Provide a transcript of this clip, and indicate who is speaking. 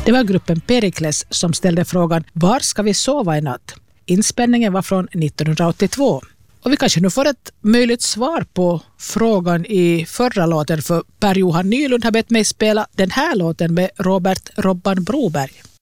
Speaker 1: Det var gruppen Perikles som ställde frågan "Var ska vi sova i natt?" Inspelningen var från 1982. Och vi kanske nu får ett möjligt svar på frågan i förra låten, för Per-Johan Nylund har bett mig spela den här låten med Robert Robban Broberg.